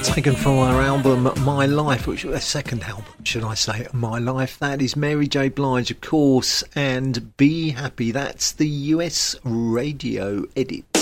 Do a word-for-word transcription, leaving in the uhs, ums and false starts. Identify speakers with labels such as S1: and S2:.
S1: Taken from our album My Life, which was their second album, should I say, My Life. That is Mary J. Blige, of course, and Be Happy. That's the U S radio edit.